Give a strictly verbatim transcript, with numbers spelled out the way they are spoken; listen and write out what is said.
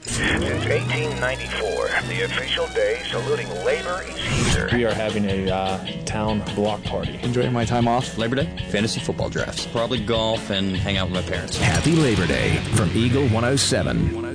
Since eighteen ninety-four, the official day saluting labor is here. We are having a uh, town block party. Enjoying my time off. Labor Day, fantasy football drafts. Probably golf and hang out with my parents. Happy Labor Day from Eagle one oh seven.